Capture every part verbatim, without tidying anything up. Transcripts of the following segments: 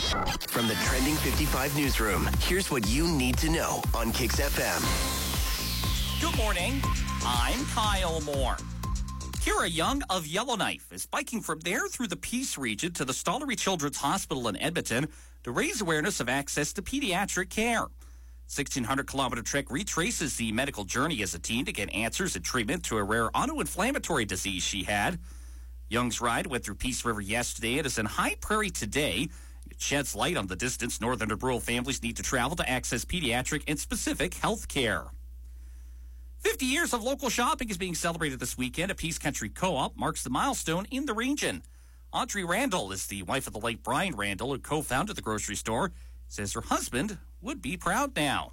From the Trending fifty-five newsroom, here's what you need to know on Kix F M. Good morning. I'm Kyle Moore. Kira Young of Yellowknife is biking from there through the Peace region to the Stollery Children's Hospital in Edmonton to raise awareness of access to pediatric care. sixteen hundred kilometer trek retraces the medical journey as a teen to get answers and treatment to a rare autoinflammatory disease she had. Young's ride went through Peace River yesterday and is in High Prairie today. It sheds light on the distance northern and rural families need to travel to access pediatric and specific health care. fifty years of local shopping is being celebrated this weekend. A Peace Country Co-op marks the milestone in the region. Audrey Randall is the wife of the late Brian Randall, who co-founded the grocery store. Says her husband would be proud now.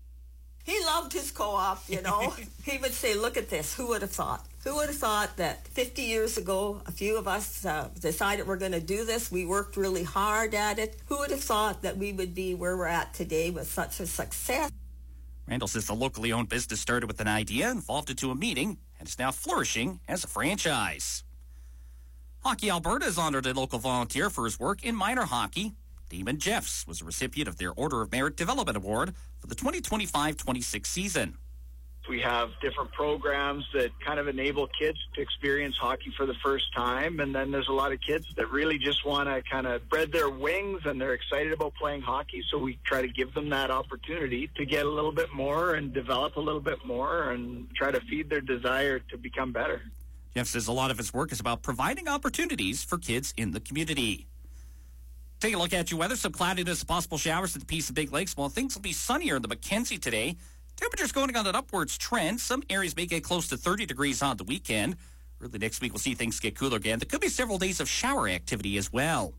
He loved his co-op, you know. He would say, look at this, who would have thought? Who would have thought that fifty years ago, a few of us uh, decided we're going to do this. We worked really hard at it. Who would have thought that we would be where we're at today with such a success? Randall says the locally owned business started with an idea, evolved into a meeting, and is now flourishing as a franchise. Hockey Alberta has honored a local volunteer for his work in minor hockey. Damon Jeffs was a recipient of their Order of Merit Development Award for the twenty twenty-five twenty-six season. We have different programs that kind of enable kids to experience hockey for the first time, and then there's a lot of kids that really just want to kind of spread their wings and they're excited about playing hockey, so we try to give them that opportunity to get a little bit more and develop a little bit more and try to feed their desire to become better. Jeff says a lot of his work is about providing opportunities for kids in the community. Take a look at your weather. Some cloudiness, possible showers at the Peace and Big Lakes. Well, things will be sunnier in the Mackenzie today. Temperatures going on an upwards trend. Some areas may get close to thirty degrees on the weekend. Early next week, we'll see things get cooler again. There could be several days of shower activity as well.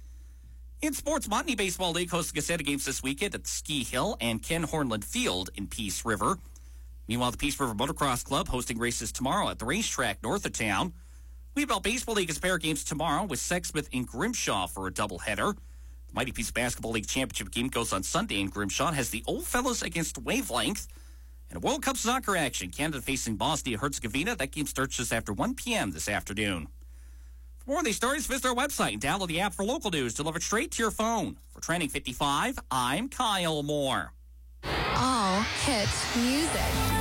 In sports, Montney Baseball League hosts the Gazetta games this weekend at Ski Hill and Ken Hornland Field in Peace River. Meanwhile, the Peace River Motocross Club hosting races tomorrow at the racetrack north of town. Weebell Baseball League has pair games tomorrow with Sexsmith and Grimshaw for a doubleheader. The Mighty Peace Basketball League Championship game goes on Sunday in Grimshaw. Has the Old Fellows against Wavelength. And World Cup soccer action. Canada facing Bosnia-Herzegovina. That game starts just after one p.m. this afternoon. For more of these stories, visit our website and download the app for local news delivered straight to your phone. For Trending fifty-five, I'm Kyle Moore. All hit music.